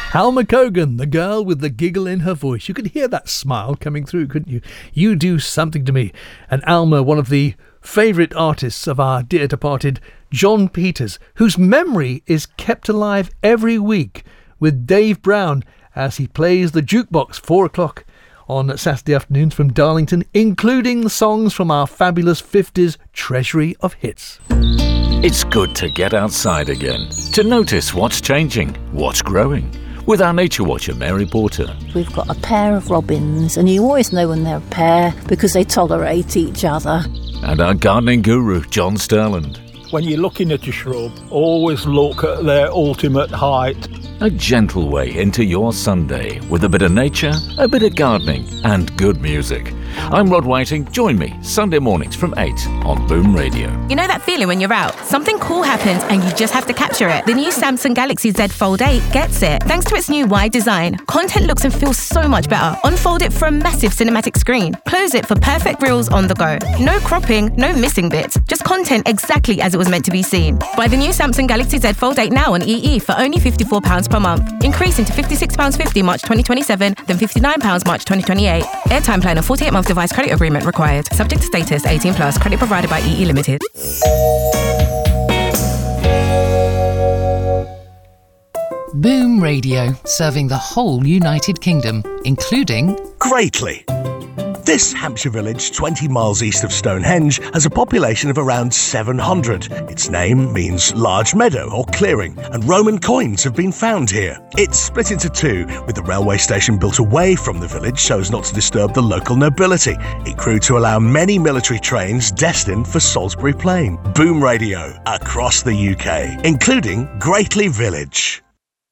Alma Cogan, the girl with the giggle in her voice. You could hear that smile coming through, couldn't you? You Do Something to Me. And Alma, one of the favourite artists of our dear departed John Peters, whose memory is kept alive every week with Dave Brown as he plays the jukebox 4 o'clock on Saturday afternoons from Darlington, including the songs from our fabulous 50s treasury of hits. It's good to get outside again, to notice what's changing, what's growing. With our Nature Watcher, Mary Porter. We've got a pair of robins, and you always know when they're a pair because they tolerate each other. And our gardening guru, John Sterland. When you're looking at a shrub, always look at their ultimate height. A gentle way into your Sunday with a bit of nature, a bit of gardening and good music. I'm Rod Whiting. Join me Sunday mornings from 8 on Boom Radio. You know that feeling when you're out? Something cool happens and you just have to capture it. The new Samsung Galaxy Z Fold 8 gets it. Thanks to its new wide design, content looks and feels so much better. Unfold it for a massive cinematic screen. Close it for perfect reels on the go. No cropping, no missing bits. Just content exactly as it was meant to be seen. Buy the new Samsung Galaxy Z Fold 8 now on EE for only £54 per month. Increasing to £56.50 March 2027, then £59 March 2028. Airtime plan and 48-month device credit agreement required. Subject to status, 18 plus. Credit provided by EE Limited. Boom Radio, serving the whole United Kingdom, including Greatly. This Hampshire village, 20 miles east of Stonehenge, has a population of around 700. Its name means large meadow or clearing, and Roman coins have been found here. It's split into two, with the railway station built away from the village so as not to disturb the local nobility. It grew to allow many military trains destined for Salisbury Plain. Boom Radio across the UK, including Greatly Village.